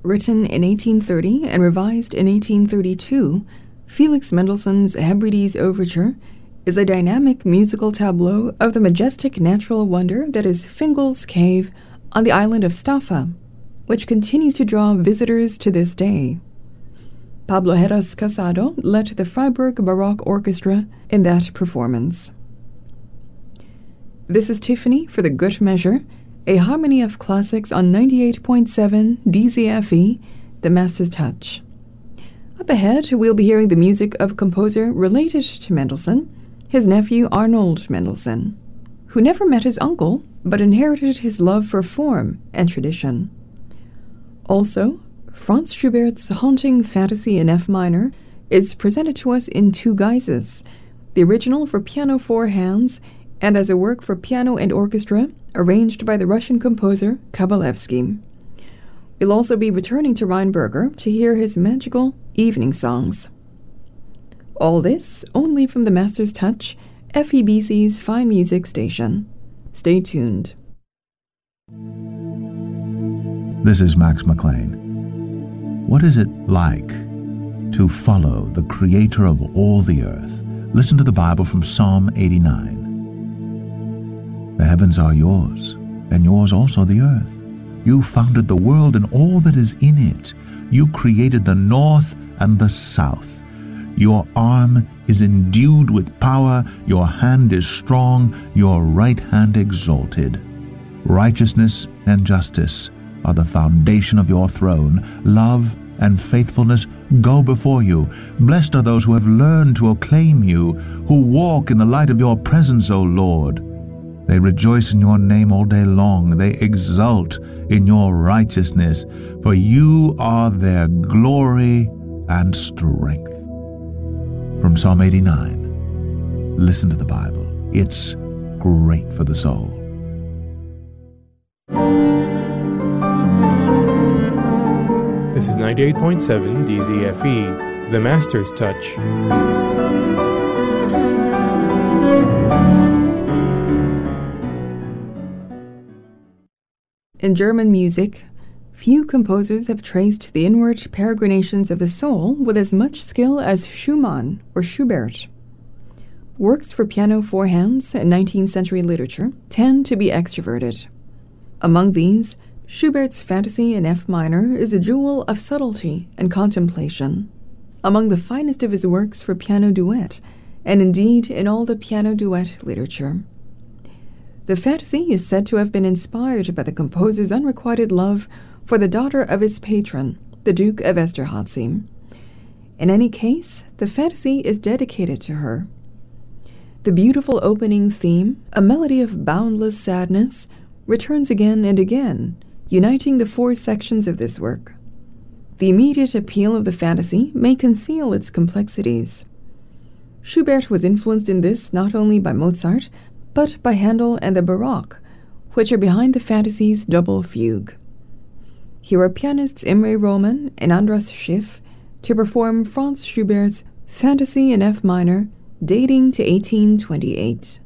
Written in 1830 and revised in 1832, Felix Mendelssohn's Hebrides Overture is a dynamic musical tableau of the majestic natural wonder that is Fingal's Cave on the island of Staffa, which continues to draw visitors to this day. Pablo Heras Casado led the Freiburg Baroque Orchestra in that performance. This is Tiffany for The Good Measure, a harmony of classics on 98.7 DZFE, The Master's Touch. Up ahead, we'll be hearing the music of a composer related to Mendelssohn, his nephew Arnold Mendelssohn, who never met his uncle but inherited his love for form and tradition. Also, Franz Schubert's haunting fantasy in F minor is presented to us in two guises, the original for piano four hands and as a work for piano and orchestra arranged by the Russian composer Kabalevsky. We'll also be returning to Rheinberger to hear his magical evening songs. All this only from the Master's Touch, FEBC's Fine Music Station. Stay tuned. This is Max McLean. What is it like to follow the Creator of all the earth? Listen to the Bible from Psalm 89. The heavens are yours, and yours also the earth. You founded the world and all that is in it. You created the north and the south. Your arm is endued with power, your hand is strong, your right hand exalted. Righteousness and justice are the foundation of your throne. Love and faithfulness go before you. Blessed are those who have learned to acclaim you, who walk in the light of your presence, O Lord. They rejoice in your name all day long. They exult in your righteousness, for you are their glory and strength. From Psalm 89, listen to the Bible. It's great for the soul. This is 98.7 DZFE, The Master's Touch. In German music, few composers have traced the inward peregrinations of the soul with as much skill as Schumann or Schubert. Works for piano four hands in 19th century literature tend to be extroverted. Among these, Schubert's Fantasy in F minor is a jewel of subtlety and contemplation, among the finest of his works for piano duet, and indeed in all the piano duet literature. The Fantasy is said to have been inspired by the composer's unrequited love for the daughter of his patron, the Duke of Esterházy. In any case, the Fantasy is dedicated to her. The beautiful opening theme, a melody of boundless sadness, returns again and again, uniting the four sections of this work. The immediate appeal of the Fantasy may conceal its complexities. Schubert was influenced in this not only by Mozart, but by Handel and the Baroque, which are behind the Fantasy's double fugue. Here are pianists Imre Roman and Andras Schiff to perform Franz Schubert's Fantasy in F minor, dating to 1828.